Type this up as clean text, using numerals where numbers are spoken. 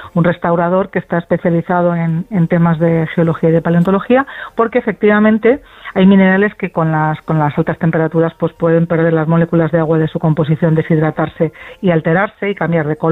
un restaurador que está especializado en temas de geología y de paleontología, porque efectivamente hay minerales que con las altas temperaturas pues pueden perder las moléculas de agua de su composición, deshidratarse y alterarse y cambiar de color.